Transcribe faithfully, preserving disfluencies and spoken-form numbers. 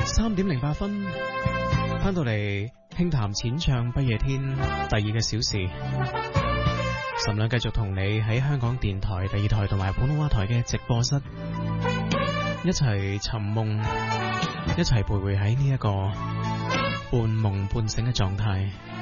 三點零八分，翻到嚟輕談淺唱不夜天第二個小時，岑亮繼續同你喺香港電台第二台同埋普通話台嘅直播室一齊尋夢，一齊徘徊喺呢一個半夢半醒嘅狀態。